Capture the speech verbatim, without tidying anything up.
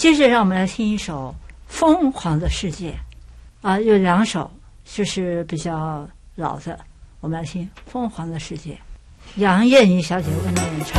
接着让我们来听一首《疯狂的世界》啊，有两首就是比较老的，我们来听《疯狂的世界》，杨燕妮小姐为您演唱。